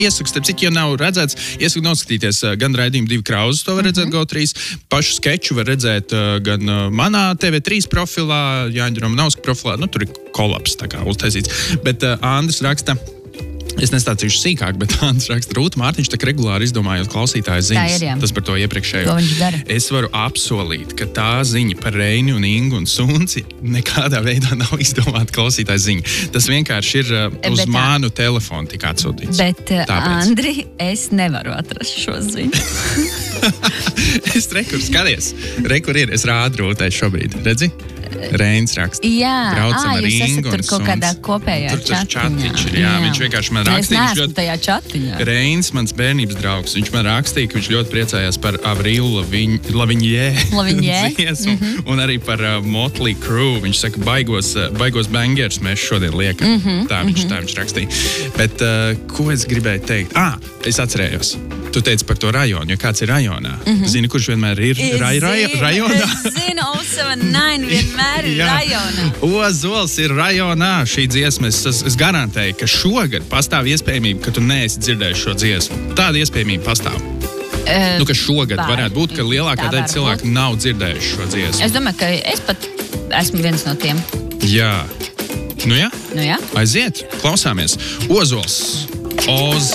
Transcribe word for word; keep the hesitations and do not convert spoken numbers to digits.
Iesaku, starp cik, ja nav redzēts, iesaku noskatīties gan raidījumu divi krauzes, to var redzēt mm-hmm. Go trīs. Pašu skeču var redzēt gan manā T V trīs profilā, Jāņa Romanovska profilā. Nu, tur ir kolaps, tā kā uztaisīts. Bet uh, Andris raksta, es nestācīšu sīkāk, bet Andris raksta, Rūta Mārtiņš tak regulāri izdomājot klausītāju ziņas. Ir, tas par to iepriekšējo. To viņš dara. Es varu apsolīt, ka tā ziņa par Reini un Ingu un Sunci nekādā veidā nav izdomāta klausītāju ziņa. Tas vienkārši ir uh, uz bet, manu telefonu tik atsūtīts. Bet, uh, Andri, es nevaru atrast šo ziņu. Es rekur, skaties. Rekur ir, es rādu Rūtai šobrīd. Redzi? Reins raksta. Jā, braucam ā, ar jūs esat Ingu tur un kaut kādā Sunci. kopējā tur tas čatiņš ir, jā. jā. Viņš vienkārši man rakstīja. Es neesmu ļoti... tajā čatiņā. Reins, mans bērnības draugs, viņš man rakstīja, ka viņš ļoti priecājās par Avril Lavigne dziesmu mm-hmm. un arī par uh, Motley Crue. Viņš saka, baigos, uh, baigos bangers mēs šodien liekam. Mm-hmm. Tā, viņš, tā viņš rakstīja. Bet uh, ko es gribēju teikt? Ā, es atcerējos. Tu teici par to rajonu, jo kāds ir rajonā. Mm-hmm. Zini, kurš vienmēr ir rai, rai, rajonā? Es zinu, oh seven nine vienmēr ir rajonā. Ozols ir rajonā. Šī dziesma, es, es, es garantēju, ka šogad pastāv iespējamība, ka tu neesi dzirdējis šo dziesmu. Tāda iespējamība pastāv. Uh, nu, ka šogad var, varētu būt, ka lielākā daļa cilvēku būt. Nav dzirdējuši šo dziesmu. Es domāju, ka es pat esmu viens no tiem. Jā. Nu jā? Nu jā. Aiziet, klausāmies. Ozols. Oz.